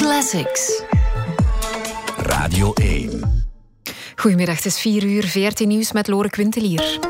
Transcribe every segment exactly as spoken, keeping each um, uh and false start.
Classics. Radio één. Goedemiddag, het is vier uur, V R T Nieuws met Lore Quintelier.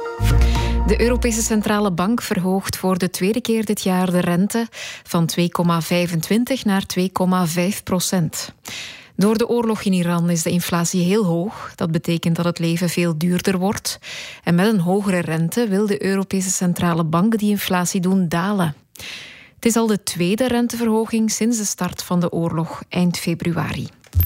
De Europese Centrale Bank verhoogt voor de tweede keer dit jaar de rente van twee komma vijfentwintig naar twee komma vijf procent. Door de oorlog in Iran is de inflatie heel hoog. Dat betekent dat het leven veel duurder wordt. En met een hogere rente wil de Europese Centrale Bank die inflatie doen dalen. Het is al de tweede renteverhoging sinds de start van de oorlog eind februari.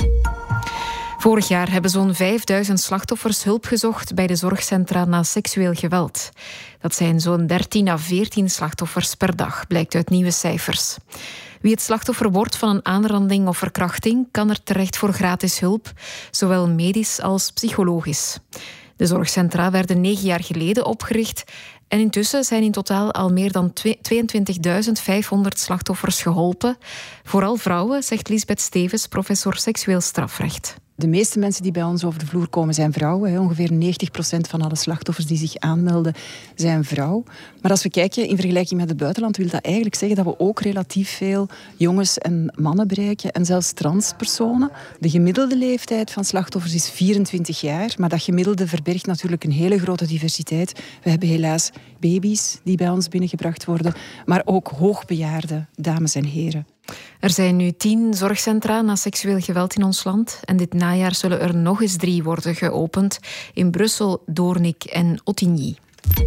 Vorig jaar hebben zo'n vijfduizend slachtoffers hulp gezocht bij de zorgcentra na seksueel geweld. Dat zijn zo'n dertien à veertien slachtoffers per dag, blijkt uit nieuwe cijfers. Wie het slachtoffer wordt van een aanranding of verkrachting kan er terecht voor gratis hulp, zowel medisch als psychologisch. De zorgcentra werden negen jaar geleden opgericht en intussen zijn in totaal al meer dan tweeëntwintigduizend vijfhonderd slachtoffers geholpen. Vooral vrouwen, zegt Lisbeth Stevens, professor seksueel strafrecht. De meeste mensen die bij ons over de vloer komen zijn vrouwen. Ongeveer negentig procent van alle slachtoffers die zich aanmelden zijn vrouw. Maar als we kijken in vergelijking met het buitenland, wil dat eigenlijk zeggen dat we ook relatief veel jongens en mannen bereiken. En zelfs transpersonen. De gemiddelde leeftijd van slachtoffers is vierentwintig jaar. Maar dat gemiddelde verbergt natuurlijk een hele grote diversiteit. We hebben helaas baby's die bij ons binnengebracht worden. Maar ook hoogbejaarde dames en heren. Er zijn nu tien zorgcentra na seksueel geweld in ons land. En dit najaar zullen er nog eens drie worden geopend. In Brussel, Doornik en Ottignies.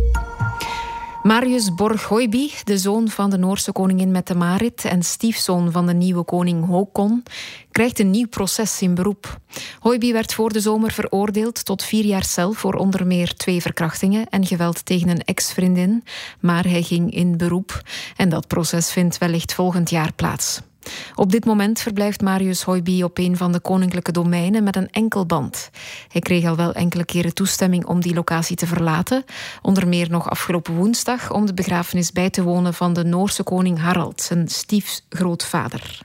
Marius Borg-Hoijby, de zoon van de Noorse koningin Mette-Marit en stiefzoon van de nieuwe koning Håkon, krijgt een nieuw proces in beroep. Hoijby werd voor de zomer veroordeeld tot vier jaar cel voor onder meer twee verkrachtingen en geweld tegen een ex-vriendin, maar hij ging in beroep en dat proces vindt wellicht volgend jaar plaats. Op dit moment verblijft Marius Hoijby op een van de koninklijke domeinen met een enkelband. Hij kreeg al wel enkele keren toestemming om die locatie te verlaten. Onder meer nog afgelopen woensdag om de begrafenis bij te wonen van de Noorse koning Harald, zijn stiefgrootvader.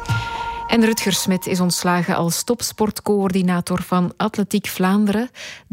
En Rutger Smit is ontslagen als topsportcoördinator van Atletiek Vlaanderen.